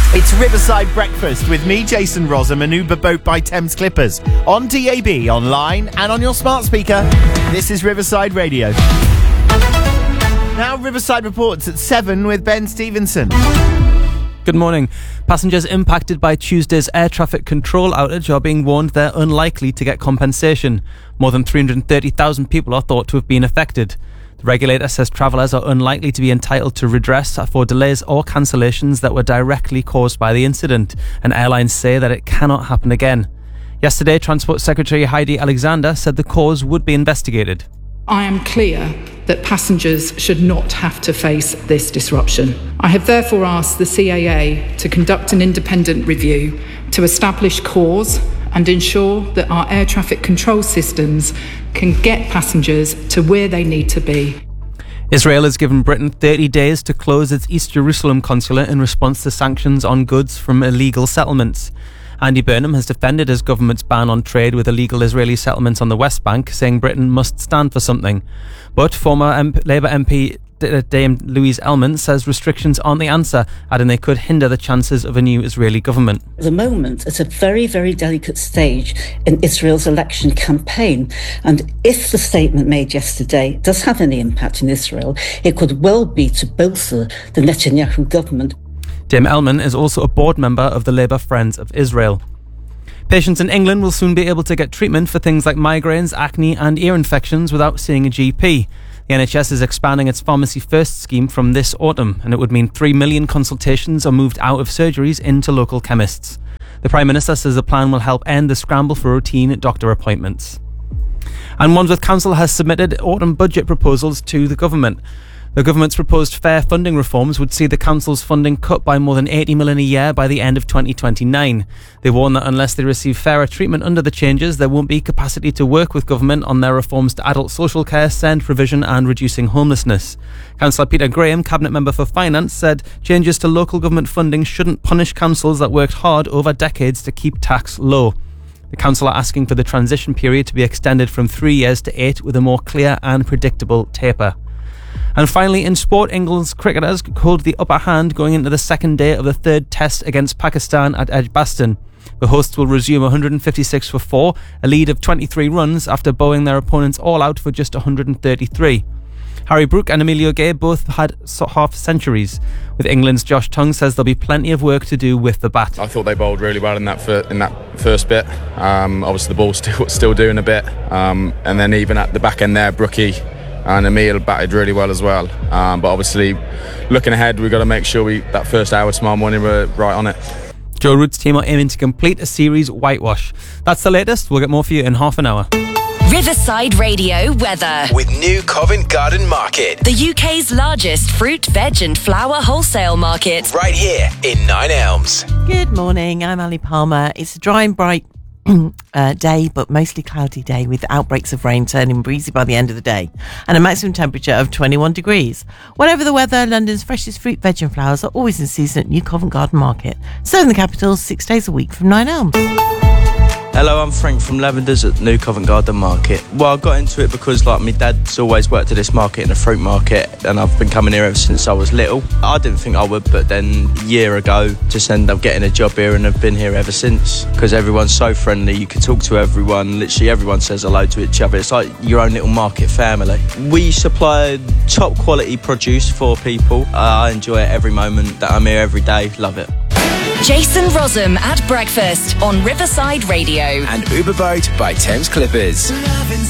It's Riverside Breakfast with me, Jason Rossum, an Uber boat by Thames Clippers. On DAB, online and on your smart speaker. This is Riverside Radio. Now Riverside Reports at 7 with Ben Stevenson. Good morning. Passengers impacted by Tuesday's air traffic control outage are being warned they're unlikely to get compensation. More than 330,000 people are thought to have been affected. The regulator says travellers are unlikely to be entitled to redress for delays or cancellations that were directly caused by the incident, and airlines say that it cannot happen again. Yesterday, Transport Secretary Heidi Alexander said the cause would be investigated. I am clear that passengers should not have to face this disruption. I have therefore asked the CAA to conduct an independent review to establish cause and ensure that our air traffic control systems can get passengers to where they need to be. Israel has given Britain 30 days to close its East Jerusalem consulate in response to sanctions on goods from illegal settlements. Andy Burnham has defended his government's ban on trade with illegal Israeli settlements on the West Bank, saying Britain must stand for something. But former Labour MP Dame Louise Ellman says restrictions aren't the answer, adding they could hinder the chances of a new Israeli government. At the moment, it's a very, very delicate stage in Israel's election campaign. And if the statement made yesterday does have any impact in Israel, it could well be to bolster the Netanyahu government. Dame Ellman is also a board member of the Labour Friends of Israel. Patients in England will soon be able to get treatment for things like migraines, acne and ear infections without seeing a GP. The NHS is expanding its Pharmacy First scheme from this autumn, and it would mean 3 million consultations are moved out of surgeries into local chemists. The Prime Minister says the plan will help end the scramble for routine doctor appointments. And Wandsworth Council has submitted autumn budget proposals to the government. The government's proposed fair funding reforms would see the council's funding cut by more than 80 million a year by the end of 2029. They warn that unless they receive fairer treatment under the changes, there won't be capacity to work with government on their reforms to adult social care, SEND provision and reducing homelessness. Councillor Peter Graham, Cabinet Member for Finance, said changes to local government funding shouldn't punish councils that worked hard over decades to keep tax low. The council are asking for the transition period to be extended from 3 years to 8 with a more clear and predictable taper. And finally, in sport, England's cricketers hold the upper hand going into the second day of the third test against Pakistan at Edgbaston. The hosts will resume 156 for 4, a lead of 23 runs after bowling their opponents all out for just 133. Harry Brook and Emilio Gay both had half centuries. With England's Josh Tongue says there'll be plenty of work to do with the bat. I thought they bowled really well in that first bit. Obviously the ball's still doing a bit, and then even at the back end there, Brookie and Emil batted really well as well. But obviously, looking ahead, we've got to make sure that first hour tomorrow morning we're right on it. Joe Root's team are aiming to complete a series whitewash. That's the latest. We'll get more for you in half an hour. Riverside Radio weather. With New Covent Garden Market. The UK's largest fruit, veg and flower wholesale market. Right here in Nine Elms. Good morning, I'm Ali Palmer. It's a dry and bright day, but mostly cloudy day with outbreaks of rain turning breezy by the end of the day and a maximum temperature of 21 degrees. Whatever the weather, London's freshest fruit, veg and flowers are always in season at New Covent Garden Market. Serving the capital 6 days a week from Nine Elms. Hello, I'm Frank from Lavenders at New Covent Garden Market. Well, I got into it because my dad's always worked at this market in a fruit market, and I've been coming here ever since I was little. I didn't think I would, but then a year ago just ended up getting a job here and have been here ever since because everyone's so friendly. You can talk to everyone, literally everyone says hello to each other. It's like your own little market family. We supply top quality produce for people. I enjoy it every moment that I'm here every day. Love it. Jason Rossum at breakfast on Riverside Radio. And Uber Boat by Thames Clippers.